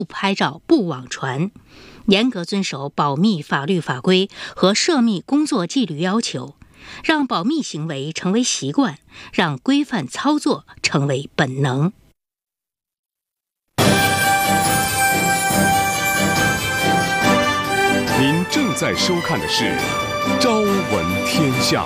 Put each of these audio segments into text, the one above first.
不拍照、不网传，严格遵守保密法律法规和涉密工作纪律要求，让保密行为成为习惯，让规范操作成为本能。 您正在收看的是《朝闻天下》。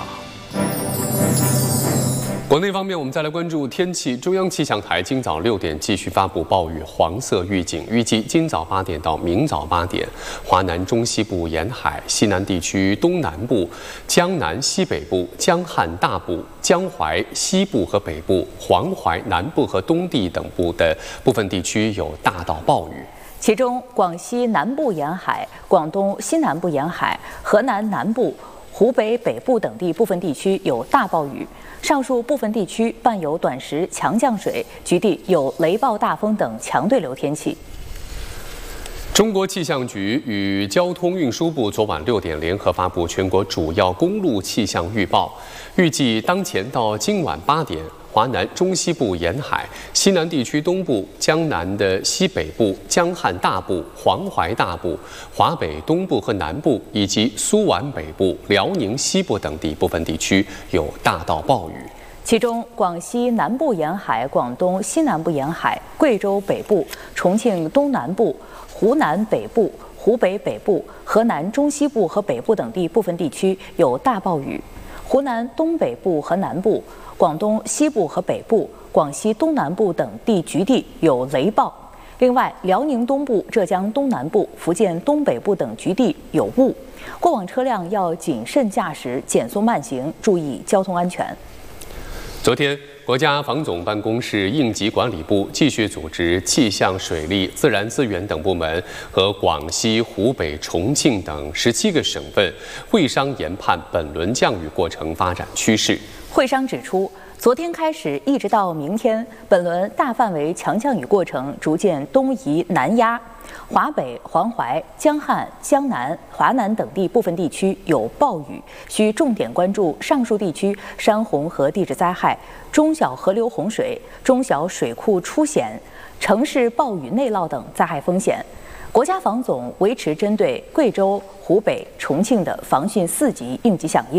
国内方面，我们再来关注天气。中央气象台今早6点继续发布暴雨黄色预警，预计今早8点到明早8点，华南中西部沿海、西南地区东南部、江南西北部、江汉大部、江淮西部和北部、黄淮南部和东地等部的部分地区有大到暴雨。 其中，广西南部沿海、广东西南部沿海、河南南部、湖北北部等地部分地区有大暴雨。上述部分地区伴有短时强降水，局地有雷暴大风等强对流天气。 中国气象局与交通运输部昨晚6点联合发布全国主要公路气象预报，预计当前到今晚8点，华南中西部沿海、西南地区东部、江南的西北部、江汉大部、黄淮大部、华北东部和南部以及苏皖北部、辽宁西部等地部分地区有大到暴雨。 其中，广西南部沿海、广东西南部沿海、贵州北部、重庆东南部、湖南北部、湖北北部、河南中西部和北部等地部分地区有大暴雨；湖南东北部和南部、广东西部和北部、广西东南部等地局地有雷暴。另外，辽宁东部、浙江东南部、福建东北部等局地有雾。过往车辆要谨慎驾驶，减速慢行，注意交通安全。 昨天，国家防总办公室应急管理部继续组织气象、水利、自然资源等部门和广西、湖北、重庆等17个省份会商研判本轮降雨过程发展趋势。 会商指出，昨天开始一直到明天，本轮大范围强降雨过程逐渐东移南压。华北、黄淮、江汉、江南、华南等地部分地区有暴雨，需重点关注上述地区山洪和地质灾害、中小河流洪水、中小水库出险、城市暴雨内涝等灾害风险。国家防总维持针对贵州、湖北、重庆的防汛4级应急响应。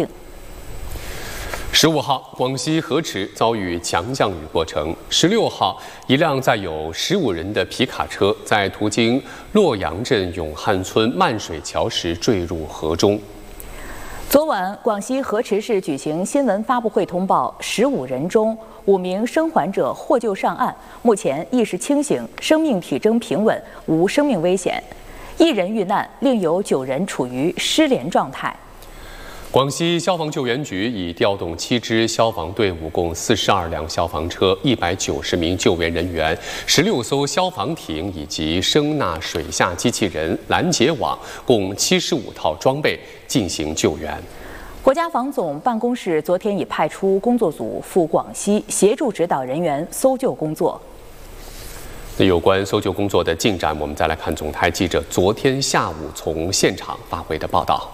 15号，广西河池遭遇强降雨过程。16号，一辆载有15人的皮卡车在途经洛阳镇永汉村漫水桥时坠入河中。 昨晚，广西河池市举行新闻发布会通报，15人中5名生还者获救上岸，目前意识清醒，生命体征平稳，无生命危险。1人遇难，另有9人处于失联状态。 广西消防救援局已调动7支消防队伍，共42辆消防车、190名救援人员、16艘消防艇以及声呐水下机器人、拦截网，共75套装备进行救援。 国家防总办公室昨天已派出工作组赴广西协助指导人员搜救工作。 那有关搜救工作的进展，我们再来看总台记者昨天下午从现场发回的报道。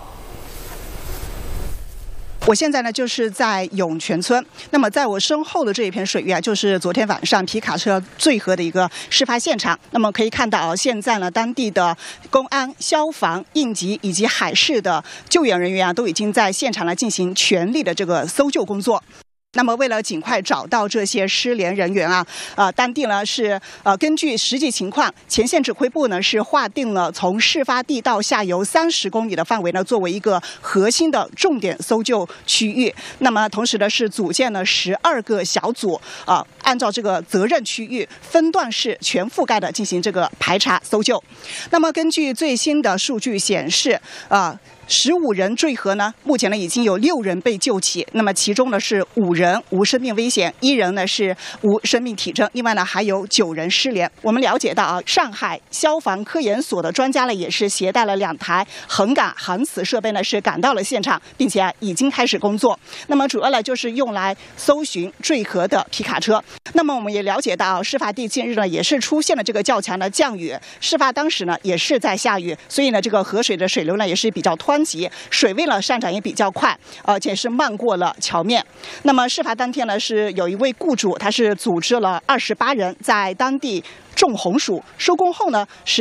我现在呢就是在涌泉村，那么在我身后的这一片水域啊，就是昨天晚上皮卡车坠河的一个事发现场。那么可以看到，现在呢当地的公安、消防、应急以及海事的救援人员啊，都已经在现场来进行全力的这个搜救工作。那么，为了尽快找到这些失联人员啊，当地呢是根据实际情况，前线指挥部呢是划定了从事发地到下游30公里的范围呢，作为一个核心的重点搜救区域。那么，同时呢是组建了12个小组按照这个责任区域分段式全覆盖的进行这个排查搜救。那么，根据最新的数据显示，15人坠河呢，目前呢已经有6人被救起，那么其中呢是5人无生命危险，1人呢是无生命体征，另外呢还有9人失联。我们了解到上海消防科研所的专家呢也是携带了2台横杆航磁设备呢是赶到了现场，并且已经开始工作。那么主要呢就是用来搜寻坠河的皮卡车。那么我们也了解到，事发地近日呢也是出现了这个较强的降雨，事发当时呢也是在下雨，所以呢这个河水的水流呢也是比较湍急，水位呢上涨也比较快，而且是漫过了桥面。那么事发当天呢，是有一位雇主，他是组织了28人在当地种红薯，收工后呢是